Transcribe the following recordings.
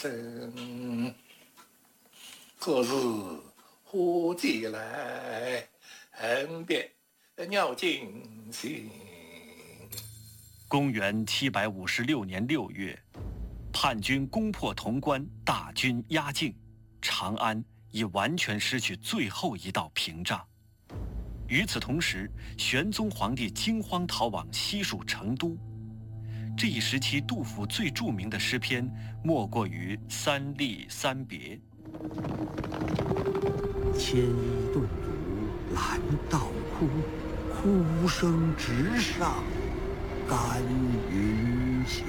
声，何日花季来？横别鸟惊醒。 公元756年6月，叛军攻破潼关，大军压境，长安已完全失去最后一道屏障。与此同时，玄宗皇帝惊慌逃往西蜀成都。这一时期，杜甫最著名的诗篇莫过于《三吏三别》。 牵衣顿足拦道哭，哭声直上干云霄。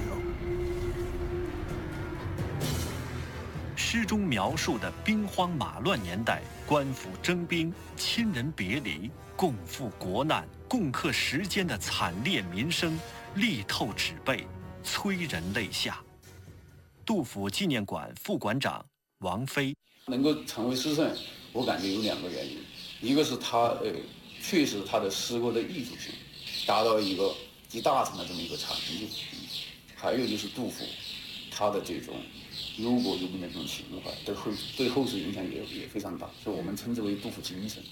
诗中描述的兵荒马乱年代，官府征兵、亲人别离、共赴国难、共克时艰的惨烈民生，力透纸背，催人泪下。杜甫纪念馆副馆长王飞能够成为诗圣，我感觉有2个原因，一个是他确实他的诗歌的艺术性达到一个集大成的这么一个产品，还有就是杜甫他的这种忧国忧民的这种情怀，对后世影响也非常大，所以我们称之为杜甫精神。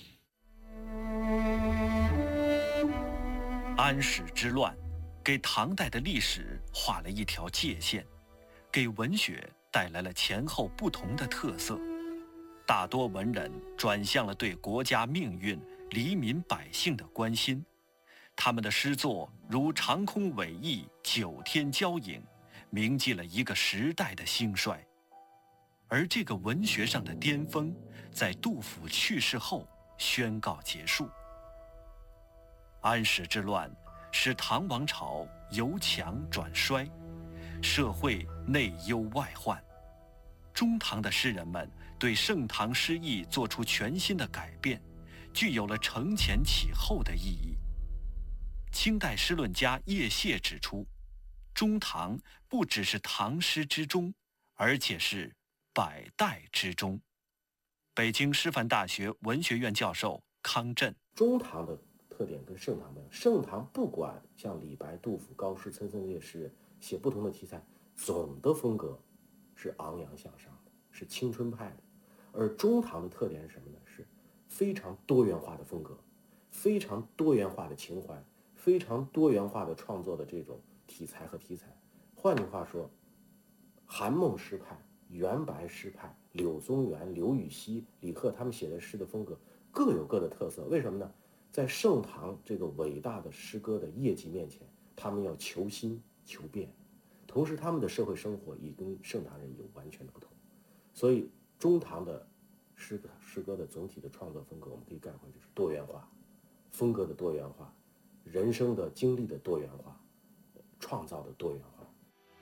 安史之乱给唐代的历史画了一条界限，给文学带来了前后不同的特色。大多文人转向了对国家命运、黎民百姓的关心，他们的诗作如长空伟意，九天交影，铭记了一个时代的兴衰。而这个文学上的巅峰，在杜甫去世后宣告结束。安史之乱使唐王朝由强转衰，社会内忧外患。中唐的诗人们对盛唐诗意做出全新的改变，具有了承前启后的意义。清代诗论家叶谢指出，中唐不只是唐诗之中，而且是百代之中。北京师范大学文学院教授康震： 中唐的特点跟盛唐不一样，盛唐不管像李白、杜甫、高适、岑参这些诗人写不同的题材，总的风格是昂扬向上的，是青春派的。而中唐的特点是什么呢？是非常多元化的风格，非常多元化的情怀，非常多元化的创作的这种题材和题材。换句话说，韩孟诗派、元白诗派、柳宗元、刘禹锡、李贺他们写的诗的风格各有各的特色。为什么呢？在盛唐这个伟大的诗歌的业绩面前，他们要求新求变，同时他们的社会生活也跟盛唐人有完全的不同。所以中唐的诗歌的总体的创作风格，我们可以概括就是多元化，风格的多元化，人生的经历的多元化，创造的多元化。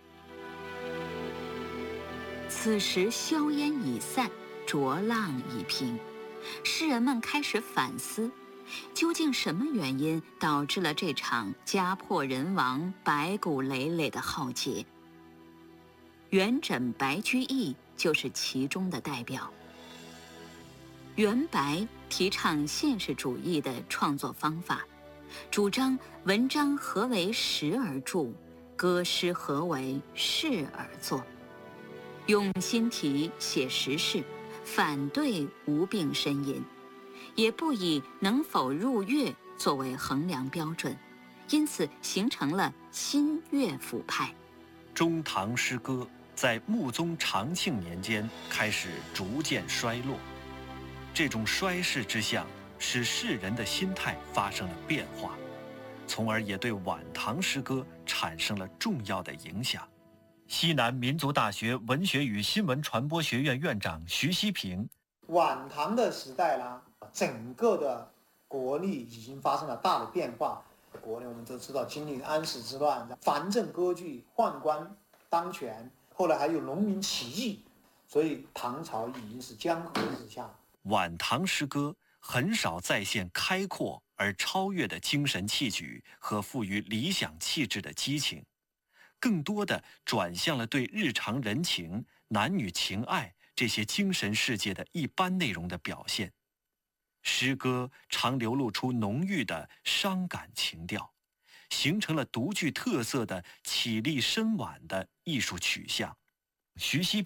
此时硝烟已散，浊浪已平，诗人们开始反思，究竟什么原因导致了这场家破人亡、白骨累累的浩劫？元稹、白居易就是其中的代表。元白提倡现实主义的创作方法，主张文章何为实而著，歌诗何为事而作，用新题写实事，反对无病呻吟，也不以能否入乐作为衡量标准，因此形成了新乐府派。 中唐诗歌在穆宗长庆年间开始逐渐衰落，这种衰势之象使世人的心态发生了变化，从而也对晚唐诗歌产生了重要的影响。西南民族大学文学与新闻传播学院院长徐希平： 晚唐的时代啦，整个的国力已经发生了大的变化。国内我们都知道经历安史之乱，藩镇割据，宦官当权，后来还有农民起义，所以唐朝已经是江河日下。 晚唐诗歌很少再现开阔而超越的精神气举和富于理想气质的激情，更多的转向了对日常人情、男女情爱这些精神世界的一般内容的表现。诗歌常流露出浓郁的伤感情调，形成了独具特色的绮丽深婉的艺术取向。徐希平